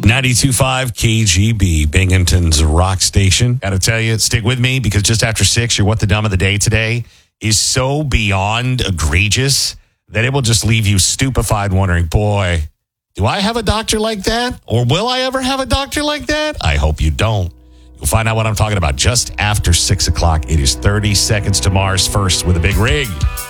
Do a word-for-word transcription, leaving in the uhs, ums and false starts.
ninety-two point five K G B, Binghamton's rock station. Got to tell you, stick with me because just after six, your What the Dumb of the Day today is so beyond egregious that it will just leave you stupefied wondering, boy, do I have a doctor like that? Or will I ever have a doctor like that? I hope you don't. You'll find out what I'm talking about just after six o'clock. It is thirty seconds to Mars first with a big rig.